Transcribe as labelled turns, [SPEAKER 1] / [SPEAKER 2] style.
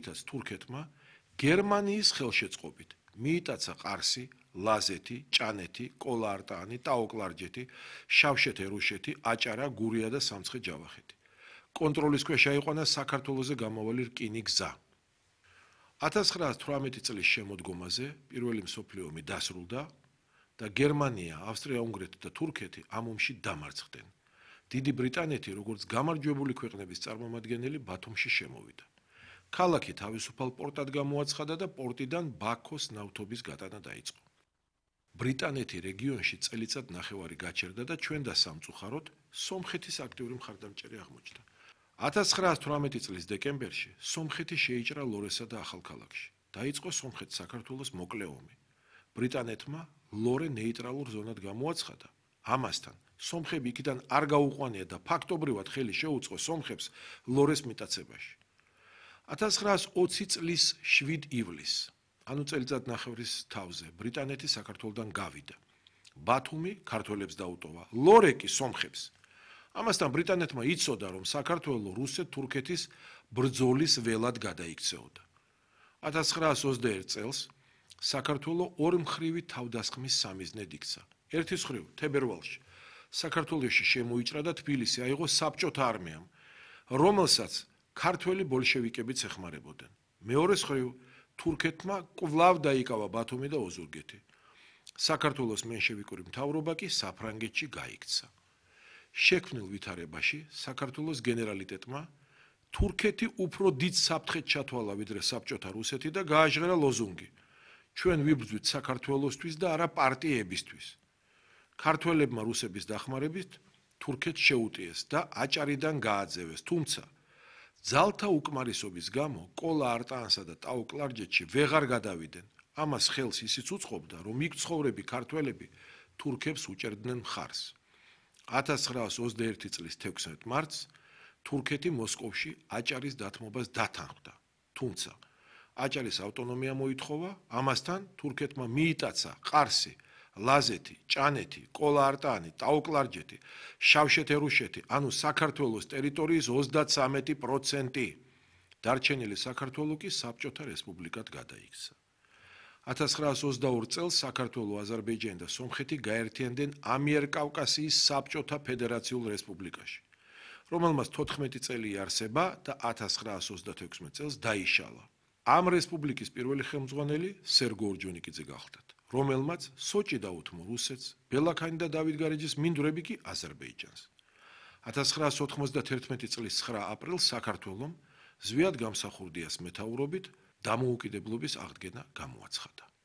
[SPEAKER 1] რომლითაც თურქეთმა გერმანიის ხელშეწყობით მიიტაცა ყარსი, ლაზეთი, ჭანეთი, კოლა-არტაანი, ტაოკლარჯეთი, შავშეთ-ერუშეთი, აჭარა, გურია და სამცხე-ჯავახეთი. კონტროლის ქვეშ აიყვანა საქართველოზე გამავალი რკინი გზა. 1918 წლის შემოდგომაზე პირველი მსოფლიო ომი დასრულდა და გერმანია, ავსტრია-უნგრეთი და თურქეთი ამ ომში დამარცხდნენ. დიდი ბრიტანეთი, როგორც გამარჯვებული ქვეყნების წარმომადგენელი, ბათუმში შემოვიდა. ქალაქი თავისუფალ პორტად გამოაცხადა და პორტიდან ბაქოს ნავთობის გატანა დაიწყო. ბრიტანეთი რეგიონში წელიწად ნახევარი გაჩერდა და ჩვენ და სამწუხაროდ სომხეთის აქტიური მხარდამჭერი აღმოჩნდა. 1918 წლის დეკემბერში სომხეთი შეიჭრა ლორესა და ახალქალაქში. დაიწყო სომხეთ-საქართველოს მოკლე ომი. ბრიტანეთმა ლორე ნეიტრალურ ზონად გამოაცხადა. ამასთან სომხები იქიდან არ გაუყვანია და ფაქტობრივად ხელი შეუწყო სომხებს ლორეს მიტაცებაში. 1920 წლის 7 ივლისს, ანუ წელიწად ნახევრის თავზე, ბრიტანეთი საქართველოდან გავიდა. ბათუმი ქართველებს დაუტოვა, ლორე კი სომხებს. ამასთან ბრიტანეთმა იცოდა, რომ საქართველო რუსეთ-თურქეთის ბრძოლის ველად გადაიქცეოდა. 1921 წელს საქართველო ორმხრივი თავდასხმის სამიზნედ იქცა. ერთის მხრივ თებერვალში საქართველოში შემოიჭრა და თბილისი აიღო საბჭოთა არმიამ, რომელსაც ქართველი ბოლშევიკებიც ეხმარებოდნენ. მეორეს მხრივ თურქეთმა კვლავ დაიკავა ბათუმი და ოზურგეთი. საქართველოს მენშევიკური მთავრობა კი საფრანგეთში გაიქცა. შექმნილ ვითარებაში საქართველოს გენერალიტეტმა თურქეთი უფრო დიდ საფრთხედ ჩათვალა ვიდრე საბჭოთა რუსეთი და გააჟღერა ლოზუნგი: ჩვენ ვიბრძვით საქართველოსთვის და არა პარტიებისთვის. ქართველებმა რუსების დახმარებით თურქეთს შეუტიეს და აჭარიდან გააძევეს, თუმცა ძალთა უკმარისობის გამო კოლა-არტაანსა და ტაოკლარჯეთში ვეღარ გადავიდნენ. ამას ხელს ისიც უწყობდა, რომ იქ მცხოვრები ქართველები თურქებს უჭერდნენ მხარს. 1921 წლის 16 მარტს თურქეთი მოსკოვში აჭარის დათმობას დათანხმდა, თუმცა აჭარის ავტონომია მოითხოვა, ამასთან თურქეთმა მიიტაცა ყარსი, ლაზეთი, ჭანეთი, კოლა-არტაანი, ტაოკლარჯეთი, შავშეთ-ერუშეთი, ანუ საქართველოს ტერიტორიის 33%. დარჩენილი საქართველო კი საბჭოთა რესპუბლიკად გადაიქცა. 1922 წელს საქართველო, აზერბაიჯანი და სომხეთი გაერთიანდნენ ამიერკავკასიის საბჭოთა ფედერაციულ რესპუბლიკაში, რომელმაც 14 წელი იარსება და 1936 წელს დაიშალა. ამ რესპუბლიკის პირველი ხელმძღვანელი სერგო ორჯონიკიძე გახლდათ, რომელმაც სოჭი დაუთმო რუსეთს, ბელაქანი და დავითგარეჯის მინდვრები კი აზერბაიჯანს. 1991 წლის 9 აპრილს საქართველომ ზვიად გამსახურდიას მეთაურობით დამოუკიდებლობის აღდგენა გამოაცხადა.